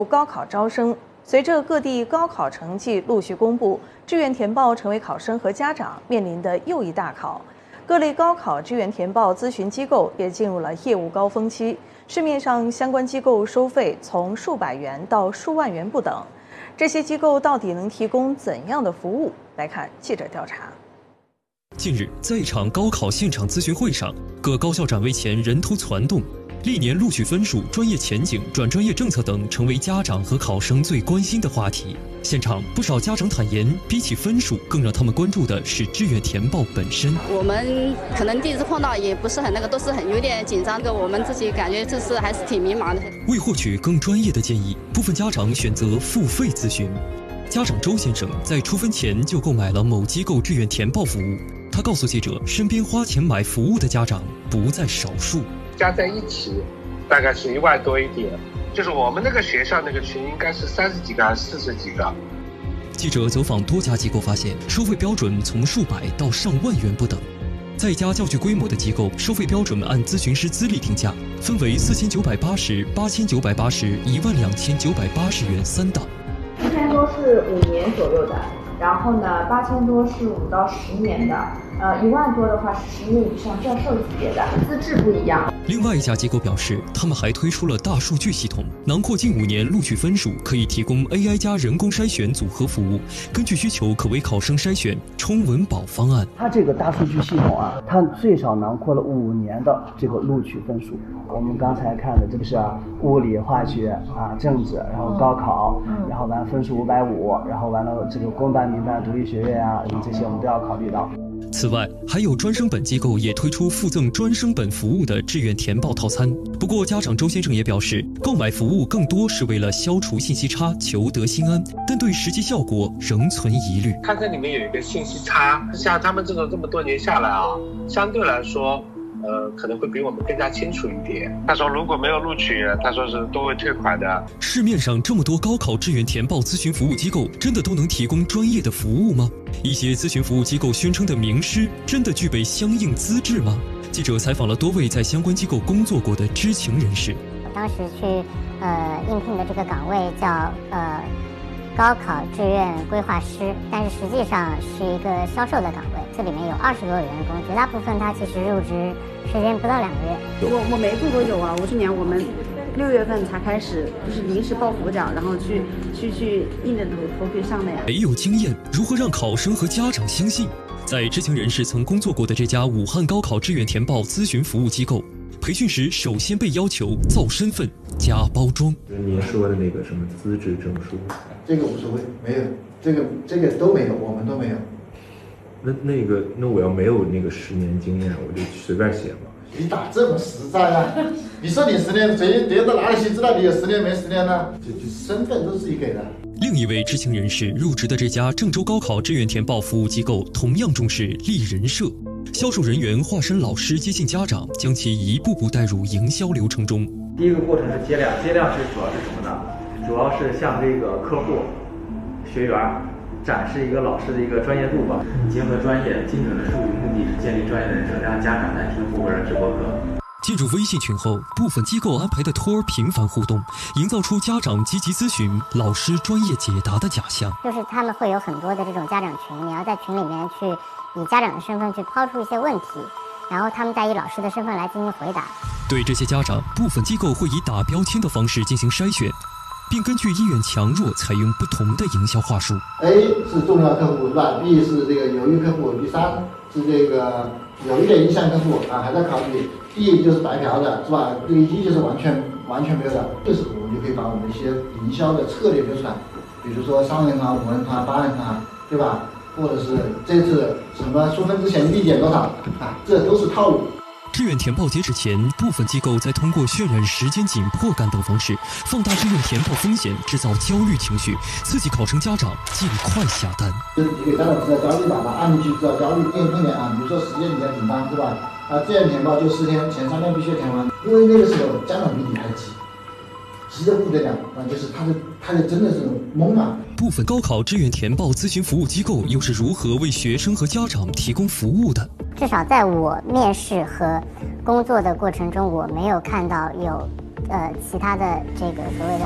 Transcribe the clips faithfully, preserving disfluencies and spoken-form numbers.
高考招生，随着各地高考成绩陆续公布，志愿填报成为考生和家长面临的又一大考。各类高考志愿填报咨询机构也进入了业务高峰期，市面上相关机构收费从数百元到数万元不等。这些机构到底能提供怎样的服务？来看记者调查。 近日，在一场高考现场咨询会上，各高校展位前人头攒动。历年录取分数、专业前景、转专业政策等成为家长和考生最关心的话题。现场不少家长坦言，比起分数，更让他们关注的是志愿填报本身。 我们可能第一次碰到，也不是很那个，都是很有点紧张的。我们自己感觉这次还是挺迷茫的。 为获取更专业的建议，部分家长选择付费咨询。家长周先生在出分前就购买了某机构志愿填报服务。他告诉记者，身边花钱买服务的家长不在少数。 加在一起大概是一万多一点，就是我们那个学校那个群应该是三十几个还是四十几个。 记者走访多家机构发现，收费标准从数百到上万元不等。在一家较具规模的机构，收费标准按咨询师资历定价，分为四千九百八十、八千九百八十、一万两千九百八十元三档。 四千多是五年左右的，然后呢，八千多是五到十年的。呃，一万多的话是十年以上教授级别的，资质不一样。 另外一家机构表示，他们还推出了大数据系统，囊括近五年录取分数，可以提供 A I 加人工筛选组合服务，根据需求可为考生筛选冲稳保方案。 它这个大数据系统啊，它最少囊括了五年的这个录取分数。我们刚才看的这个是啊，物理、化学啊、政治，然后高考，嗯、然后完分数五百五，然后完了这个公办、民办、独立学院啊，这些我们都要考虑到。 此外，还有专升本机构也推出附赠专升本服务的志愿填报套餐。不过，家长周先生也表示，购买服务更多是为了消除信息差，求得心安，但对实际效果仍存疑虑。 看这里面有一个信息差，像他们这种这么多年下来啊，相对来说。呃，可能会比我们更加清楚一点。他说如果没有录取，他说是都会退款的。 市面上这么多高考志愿填报咨询服务机构，真的都能提供专业的服务吗？一些咨询服务机构宣称的名师，真的具备相应资质吗？记者采访了多位在相关机构工作过的知情人士。 我当时去呃应聘的这个岗位叫呃高考志愿规划师，但是实际上是一个销售的岗位。这里面有二十多个员工，绝大部分他其实入职时间不到两个月。 我我没做多久啊，我去年我们六月份才开始，就是临时抱佛脚，然后去去去硬着头头皮上的呀。 没有经验，如何让考生和家长相信？在知情人士曾工作过的这家武汉高考志愿填报咨询服务机构，培训时首先被要求造身份、加包装。 您说的那个什么资质证书， 这个无所谓，没有，这个这个都没有，我们都没有。 那那个那我要没有那个十年经验，我就随便写嘛。 你咋这么实在啊？你说你十年，谁别的哪里去知道你有十年没十年呢？这这身份都是自己给的。 另一位知情人士入职的这家郑州高考志愿填报服务机构，同样重视立人设，销售人员化身老师接近家长，将其一步步带入营销流程中。 第一个过程是接量，接量是主要是什么呢？主要是向这个客户、学员展示一个老师的一个专业度吧，结合专业精准的术语，目的是建立专业的人设，让家长来听服务人直播课。 进入微信群后，部分机构安排的托儿频繁互动，营造出家长积极咨询、老师专业解答的假象。 就是他们会有很多的这种家长群，你要在群里面去以家长的身份去抛出一些问题，然后他们再以老师的身份来进行回答。 对这些家长，部分机构会以打标签的方式进行筛选，并根据意愿强弱采用不同的营销话术。 A 是重要客户是吧 ？B 是这个犹豫客户，第三是这个有一点意向客户啊，还在考虑。D 就是白嫖的是吧？这个 E 就是完全完全没有的。这时候我们就可以把我们的一些营销的策略推出来，比如说三人团、五人团、八人团，对吧？或者是这次什么出分之前立减多少啊，这都是套路。 志愿填报截止前，部分机构在通过渲染时间紧迫感等方式，放大志愿填报风险，制造焦虑情绪，刺激考生家长尽快下单。 就是你给家长制造焦虑吧，把案例去制造焦虑。另一方面啊，比如说时间比较紧张，是吧？啊，志愿填报就四天，前三天必须要填完，因为那个时候家长比你还急，急得不得了啊！就是他就他就真的是懵了。 部分高考志愿填报咨询服务机构又是如何为学生和家长提供服务的？ 至少在我面试和工作的过程中，我没有看到有呃其他的这个所谓的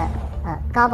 呃高